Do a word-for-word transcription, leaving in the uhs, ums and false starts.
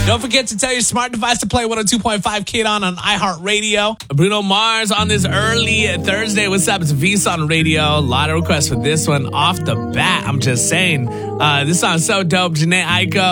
Don't forget to tell your smart device to play one oh two point five Kid On on iHeartRadio. Bruno Mars on this early Thursday. What's up? It's Visa on radio. A lot of requests for this one off the bat. I'm just saying. Uh, this song's so dope. Janae Aiko.